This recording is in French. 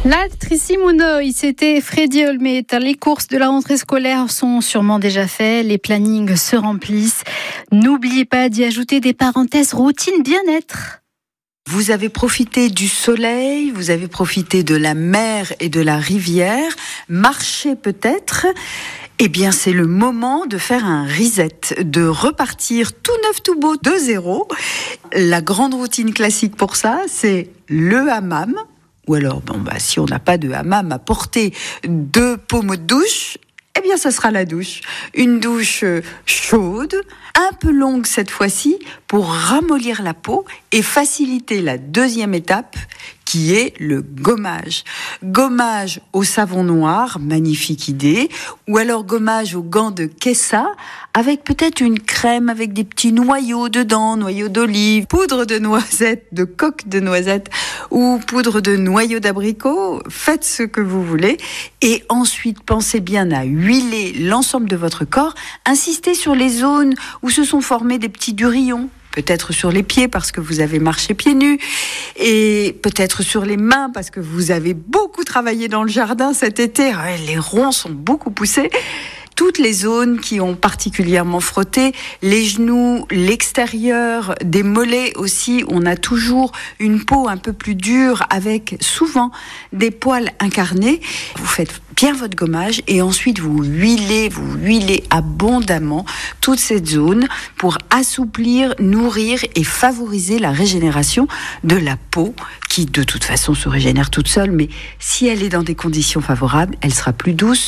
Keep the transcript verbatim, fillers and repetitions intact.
L'altrici Mounoi, c'était Freddy Olmet. Les courses de la rentrée scolaire sont sûrement déjà faites, les plannings se remplissent. N'oubliez pas d'y ajouter des parenthèses routine bien-être. Vous avez profité du soleil, vous avez profité de la mer et de la rivière, marchez peut-être. Eh bien, c'est le moment de faire un reset, de repartir tout neuf, tout beau, de zéro. La grande routine classique pour ça, c'est le hammam. Ou alors, bon, bah, si on n'a pas de hammam à porter, deux pommes de douche, eh bien, ça sera la douche. Une douche chaude, un peu longue cette fois-ci, pour ramollir la peau et faciliter la deuxième étape, qui est le gommage. Gommage au savon noir, magnifique idée, ou alors gommage aux gants de Kessa, avec peut-être une crème avec des petits noyaux dedans, noyaux d'olive, poudre de noisette, de coque de noisette, ou poudre de noyaux d'abricot, faites ce que vous voulez, et ensuite pensez bien à huiler l'ensemble de votre corps, insistez sur les zones où se sont formés des petits durillons, peut-être sur les pieds parce que vous avez marché pieds nus, et peut-être sur les mains parce que vous avez beaucoup travaillé dans le jardin cet été. Ouais, les ronds sont beaucoup poussés. Toutes les zones qui ont particulièrement frotté, les genoux, l'extérieur, des mollets aussi, on a toujours une peau un peu plus dure avec souvent des poils incarnés. Vous faites bien votre gommage et ensuite vous huilez, vous huilez abondamment toute cette zone pour assouplir, nourrir et favoriser la régénération de la peau qui de toute façon se régénère toute seule, mais si elle est dans des conditions favorables, elle sera plus douce,